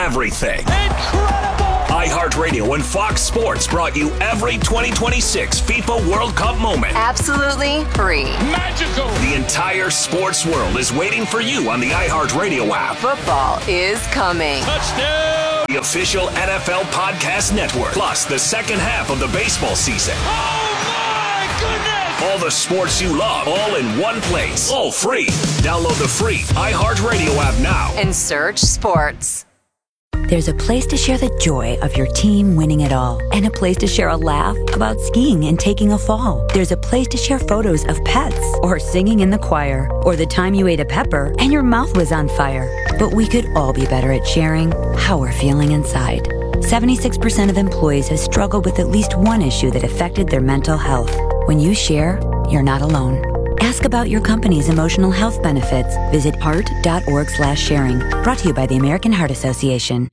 everything. Incredible! iHeartRadio and Fox Sports brought you every 2026 FIFA World Cup moment. Absolutely free. Magical! The entire sports world is waiting for you on the iHeartRadio app. Football is coming. Touchdown! The official NFL podcast network. Plus the second half of the baseball season. Oh my goodness! All the sports you love, all in one place. All free. Download the free iHeartRadio app now. And search sports. There's a place to share the joy of your team winning it all, and a place to share a laugh about skiing and taking a fall. There's a place to share photos of pets, or singing in the choir, or the time you ate a pepper and your mouth was on fire. But we could all be better at sharing how we're feeling inside. 76% of employees have struggled with at least one issue that affected their mental health. When you share, you're not alone. Ask about your company's emotional health benefits. Visit heart.org/sharing. Brought to you by the American Heart Association.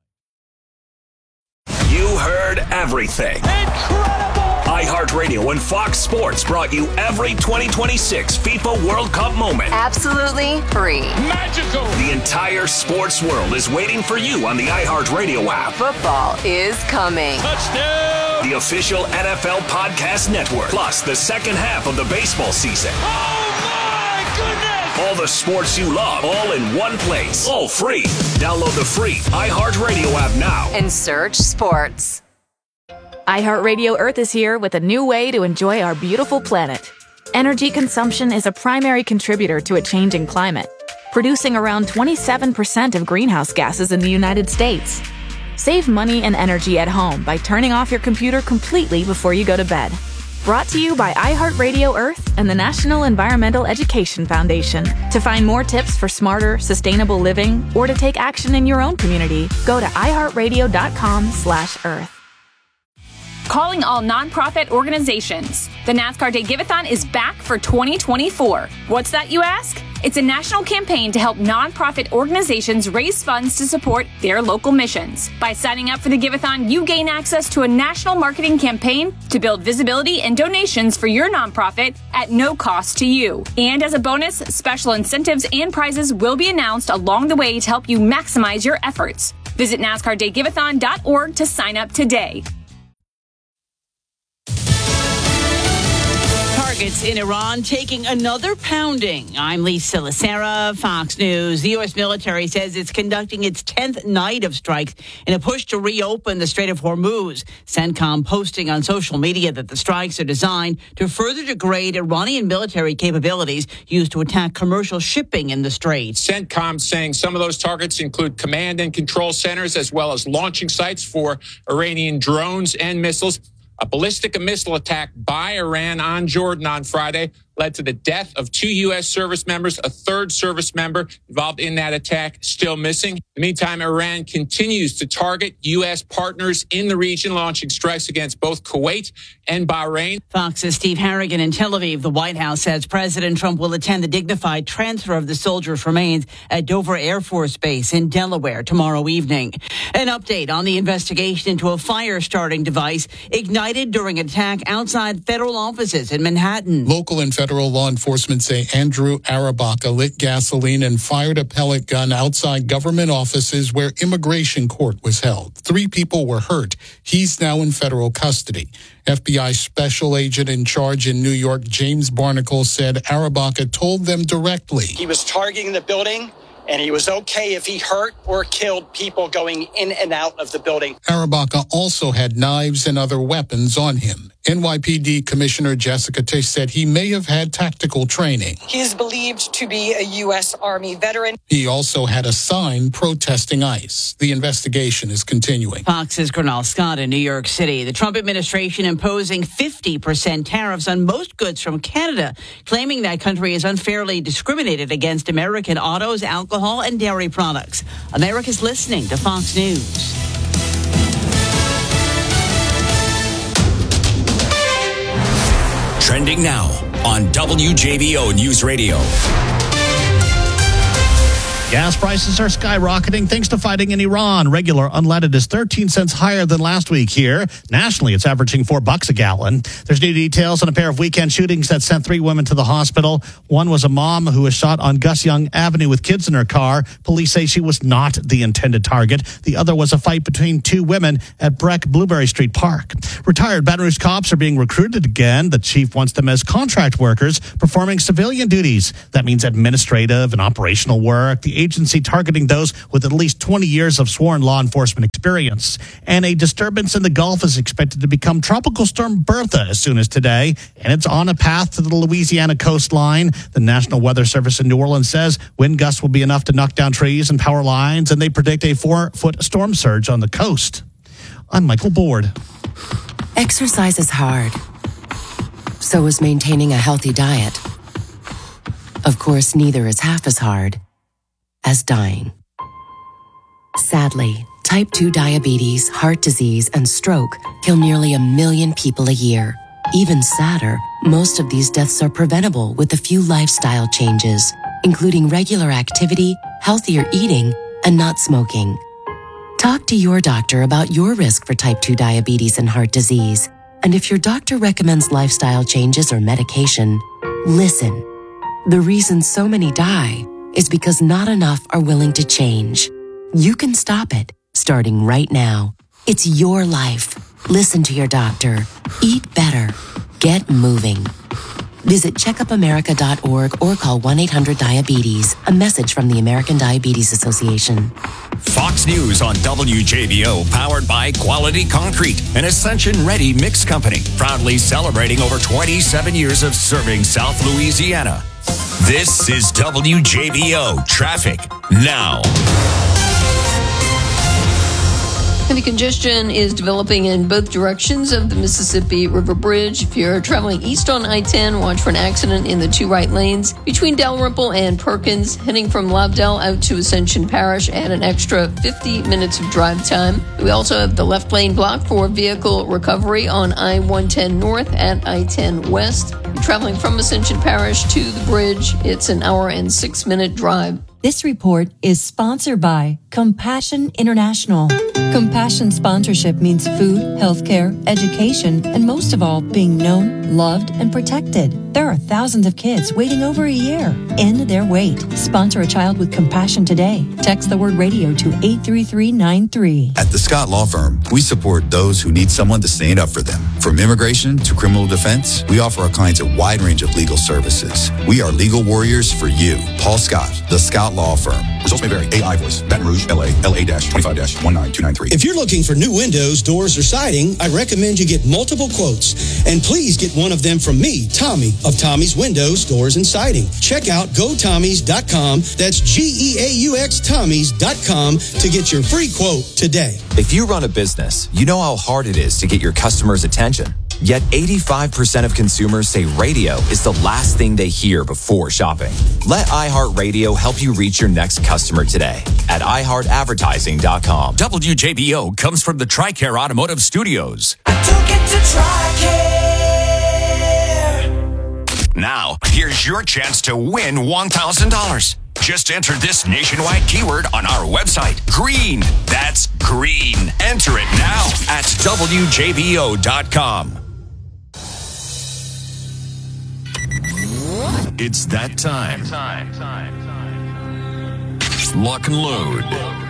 You heard everything. Incredible! iHeartRadio and Fox Sports brought you every 2026 FIFA World Cup moment. Absolutely free. Magical! The entire sports world is waiting for you on the iHeartRadio app. Football is coming. Touchdown! The official NFL podcast network. Plus the second half of the baseball season. Oh my goodness! All the sports you love, all in one place. All free. Download the free iHeartRadio app now. And search sports. iHeartRadio Earth is here with a new way to enjoy our beautiful planet. Energy consumption is a primary contributor to a changing climate, producing around 27% of greenhouse gases in the United States. Save money and energy at home by turning off your computer completely before you go to bed. Brought to you by iHeartRadio Earth and the National Environmental Education Foundation. To find more tips for smarter, sustainable living, or to take action in your own community, go to iHeartRadio.com/Earth. Calling all nonprofit organizations. The NASCAR Day Give-A-thon is back for 2024. What's that, you ask? It's a national campaign to help nonprofit organizations raise funds to support their local missions. By signing up for the Give-A-thon, you gain access to a national marketing campaign to build visibility and donations for your nonprofit at no cost to you. And as a bonus, special incentives and prizes will be announced along the way to help you maximize your efforts. Visit NASCARDayGiveathon.org to sign up today. Targets in Iran taking another pounding. I'm Lisa Lacera, Fox News. The U.S. military says it's conducting its 10th night of strikes in a push to reopen the Strait of Hormuz. CENTCOM posting on social media that the strikes are designed to further degrade Iranian military capabilities used to attack commercial shipping in the strait. CENTCOM saying some of those targets include command and control centers as well as launching sites for Iranian drones and missiles. A ballistic missile attack by Iran on Jordan on Friday led to the death of 2 U.S. service members. A third service member involved in that attack still missing. In the meantime, Iran continues to target U.S. partners in the region, launching strikes against both Kuwait and Bahrain. Fox's Steve Harrigan in Tel Aviv. The White House says President Trump will attend the dignified transfer of the soldiers' remains at Dover Air Force Base in Delaware tomorrow evening. An update on the investigation into a fire-starting device ignited during an attack outside federal offices in Manhattan. Local and federal law enforcement say Andrew Arabaka lit gasoline and fired a pellet gun outside government offices where immigration court was held. 3 people were hurt. He's now in federal custody. FBI special agent in charge in New York, James Barnacle, said Arabaka told them directly. He was targeting the building, and he was okay if he hurt or killed people going in and out of the building. Arabaka also had knives and other weapons on him. NYPD Commissioner Jessica Tisch said he may have had tactical training. He is believed to be a U.S. Army veteran. He also had a sign protesting ICE. The investigation is continuing. Fox's Gernal Scott in New York City. The Trump administration imposing 50% tariffs on most goods from Canada, claiming that country is unfairly discriminated against American autos, alcohol, and dairy products. America's listening to Fox News. Trending now on WJBO News Radio. Gas prices are skyrocketing thanks to fighting in Iran. Regular unleaded is 13 cents higher than last week here. Nationally, it's averaging $4 a gallon. There's new details on a pair of weekend shootings that sent 3 women to the hospital. One was a mom who was shot on Gus Young Avenue with kids in her car. Police say she was not the intended target. The other was a fight between 2 women at Breck Blueberry Street Park. Retired Baton Rouge cops are being recruited again. The chief wants them as contract workers performing civilian duties. That means administrative and operational work. The agency targeting those with at least 20 years of sworn law enforcement experience. And a disturbance in the Gulf is expected to become Tropical Storm Bertha as soon as today, and it's on a path to the Louisiana coastline. The National Weather Service in New Orleans says wind gusts will be enough to knock down trees and power lines, and they predict a 4-foot storm surge on the coast. I'm Michael Board. Exercise is hard. So is maintaining a healthy diet. Of course, neither is half as hard as dying. Sadly, type 2 diabetes, heart disease, and stroke kill nearly 1 million people a year. Even sadder, most of these deaths are preventable with a few lifestyle changes, including regular activity, healthier eating, and not smoking. Talk to your doctor about your risk for type 2 diabetes and heart disease. And if your doctor recommends lifestyle changes or medication, listen. The reason so many die is because not enough are willing to change. You can stop it, starting right now. It's your life. Listen to your doctor. Eat better. Get moving. Visit checkupamerica.org or call 1-800-DIABETES. A message from the American Diabetes Association. Fox News on WJBO, powered by Quality Concrete, an Ascension-ready mix company, proudly celebrating over 27 years of serving South Louisiana. This is WJBO Traffic Now. Heavy congestion is developing in both directions of the Mississippi River Bridge. If you're traveling east on I-10, watch for an accident in the 2 right lanes between Dalrymple and Perkins. Heading from Lobdell out to Ascension Parish, add an extra 50 minutes of drive time. We also have the left lane blocked for vehicle recovery on I-110 North at I-10 West. If you're traveling from Ascension Parish to the bridge, it's an hour and 6-minute drive. This report is sponsored by Compassion International. Compassion sponsorship means food, healthcare, education, and most of all, being known, loved, and protected. There are thousands of kids waiting over a year. End their wait. Sponsor a child with compassion today. Text the word radio to 83393. At the Scott Law Firm, we support those who need someone to stand up for them. From immigration to criminal defense, we offer our clients a wide range of legal services. We are legal warriors for you. Paul Scott, the Scott Law Firm. Results may vary. AI Voice, Baton Rouge, LA, LA-25-19293. If you're looking for new windows, doors, or siding, I recommend you get multiple quotes. And please get one of them from me, Tommy, of Tommy's Windows, Doors, and Siding. Check out GoTommys.com. That's GEAUX Tommys.com to get your free quote today. If you run a business, you know how hard it is to get your customers' attention. Yet 85% of consumers say radio is the last thing they hear before shopping. Let iHeartRadio help you reach your next customer today at iHeartAdvertising.com. WJBO comes from the TRICARE Automotive Studios. I took it to TRICARE. Now, here's your chance to win $1,000. Just enter this nationwide keyword on our website. Green. That's green. Enter it now at WJBO.com. It's that time. Lock and load.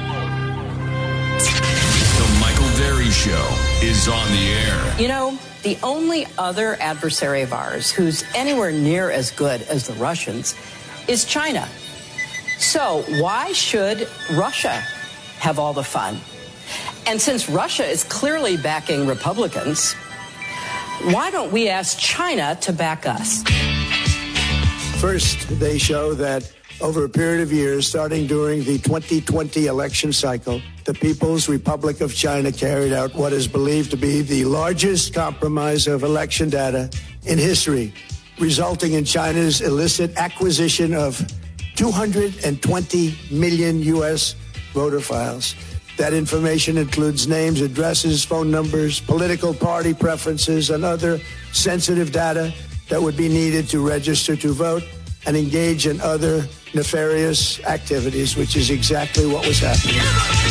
The Michael Derry Show is on the air. You know, the only other adversary of ours who's anywhere near as good as the Russians is China. So why should Russia have all the fun? And since Russia is clearly backing Republicans, why don't we ask China to back us? First, they show that over a period of years, starting during the 2020 election cycle, the People's Republic of China carried out what is believed to be the largest compromise of election data in history, resulting in China's illicit acquisition of 220 million U.S. voter files. That information includes names, addresses, phone numbers, political party preferences, and other sensitive data that would be needed to register to vote and engage in other nefarious activities, which is exactly what was happening.